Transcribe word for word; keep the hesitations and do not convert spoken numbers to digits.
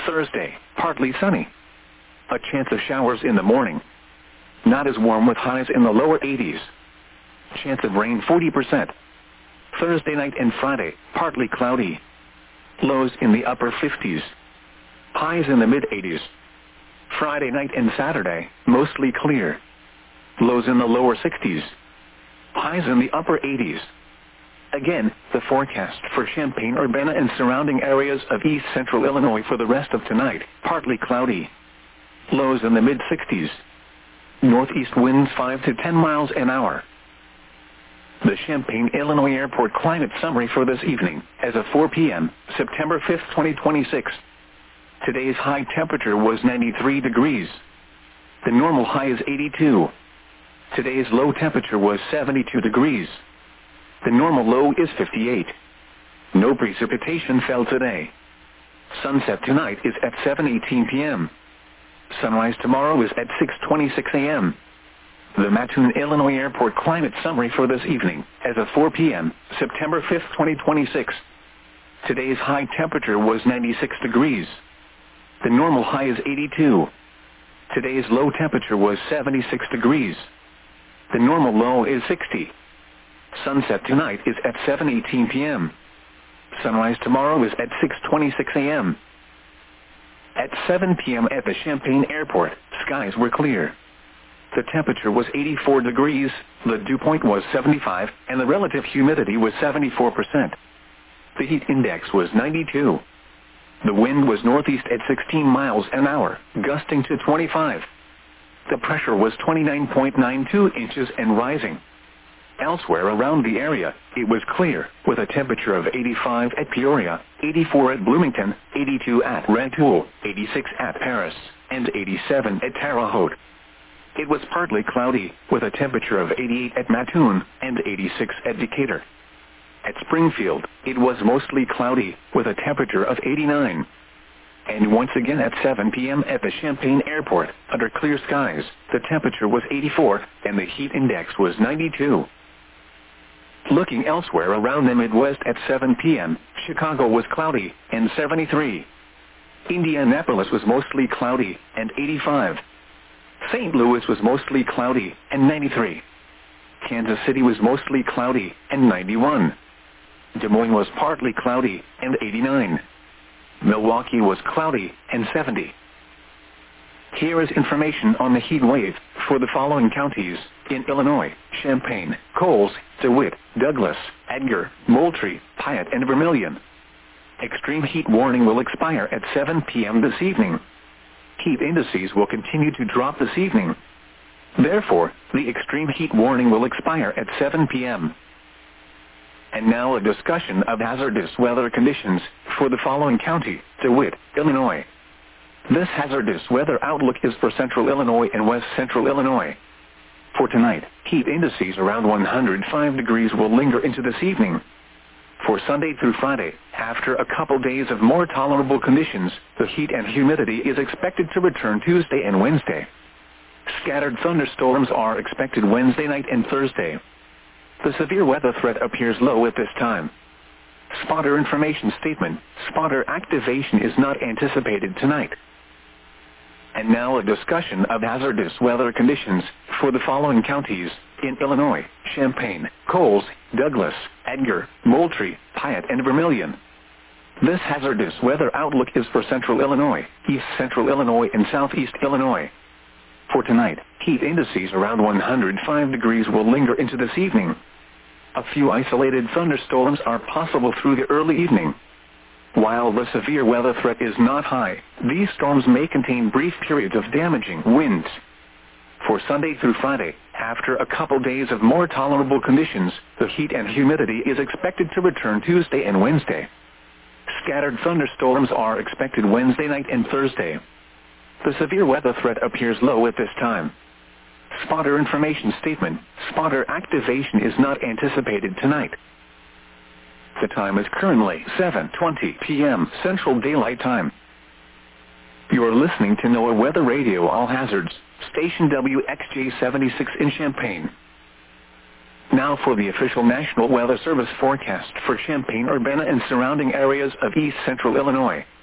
Thursday, partly sunny. A chance of showers in the morning. Not as warm with highs in the lower eighties. Chance of rain forty percent. Thursday night and Friday, partly cloudy. Lows in the upper fifties. Highs in the mid-eighties. Friday night and Saturday, mostly clear. Lows in the lower sixties. Highs in the upper eighties. Again, the forecast for Champaign-Urbana and surrounding areas of east central Illinois for the rest of tonight, partly cloudy. Lows in the mid-sixties. Northeast winds five to ten miles an hour. The Champaign, Illinois Airport climate summary for this evening, as of four p.m., September fifth, twenty twenty-six. Today's high temperature was ninety-three degrees. The normal high is eighty-two. Today's low temperature was seventy-two degrees. The normal low is fifty-eight. No precipitation fell today. Sunset tonight is at seven eighteen p.m. Sunrise tomorrow is at six twenty-six a.m. The Mattoon, Illinois Airport climate summary for this evening, as of four p.m., September fifth, twenty twenty-six. Today's high temperature was ninety-six degrees. The normal high is eighty-two. Today's low temperature was seventy-six degrees. The normal low is sixty. Sunset tonight is at seven eighteen p.m. Sunrise tomorrow is at six twenty-six a.m. At seven p.m. at the Champaign Airport, skies were clear. The temperature was eighty-four degrees, the dew point was seventy-five, and the relative humidity was seventy-four percent. The heat index was ninety-two. The wind was northeast at sixteen miles an hour, gusting to twenty-five. The pressure was twenty-nine point nine two inches and rising. Elsewhere around the area, it was clear, with a temperature of eighty-five at Peoria, eighty-four at Bloomington, eighty-two at Rantoul, eighty-six at Paris, and eighty-seven at Terre Haute. It was partly cloudy, with a temperature of eighty-eight at Mattoon, and eighty-six at Decatur. At Springfield, it was mostly cloudy, with a temperature of eighty-nine. And once again at seven p.m. at the Champaign Airport, under clear skies, the temperature was eighty-four, and the heat index was ninety-two. Looking elsewhere around the Midwest at seven p.m., Chicago was cloudy, and seventy-three. Indianapolis was mostly cloudy, and eighty-five. Saint Louis was mostly cloudy, and ninety-three. Kansas City was mostly cloudy, and ninety-one. Des Moines was partly cloudy, and eighty-nine. Milwaukee was cloudy, and seventy. Here is information on the heat wave for the following counties in Illinois: Champaign, Coles, DeWitt, Douglas, Edgar, Moultrie, Piatt, and Vermilion. Extreme heat warning will expire at seven p.m. this evening. Heat indices will continue to drop this evening. Therefore, the extreme heat warning will expire at seven p.m. And now a discussion of hazardous weather conditions for the following county: DeWitt, Illinois. This hazardous weather outlook is for central Illinois and west central Illinois. For tonight, heat indices around one hundred five degrees will linger into this evening. For Sunday through Friday, after a couple days of more tolerable conditions, the heat and humidity is expected to return Tuesday and Wednesday. Scattered thunderstorms are expected Wednesday night and Thursday. The severe weather threat appears low at this time. Spotter information statement: spotter activation is not anticipated tonight. And now a discussion of hazardous weather conditions for the following counties in Illinois: Champaign, Coles, Douglas, Edgar, Moultrie, Piatt, and Vermilion. This hazardous weather outlook is for central Illinois, east central Illinois, and southeast Illinois. For tonight, heat indices around one hundred five degrees will linger into this evening. A few isolated thunderstorms are possible through the early evening. While the severe weather threat is not high, these storms may contain brief periods of damaging winds. For Sunday through Friday, after a couple days of more tolerable conditions, the heat and humidity is expected to return Tuesday and Wednesday. Scattered thunderstorms are expected Wednesday night and Thursday. The severe weather threat appears low at this time. Spotter information statement: spotter activation is not anticipated tonight. The time is currently seven twenty p.m. Central Daylight Time. You are listening to NOAA Weather Radio All Hazards, station W X J seventy-six in Champaign. Now for the official National Weather Service forecast for Champaign, Urbana, and surrounding areas of east central Illinois.